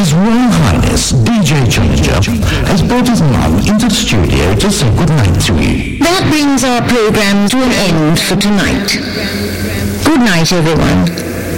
His Royal Highness DJ Challenger has brought his mum into the studio to say goodnight to you. That brings our program to an end for tonight. Good night, everyone.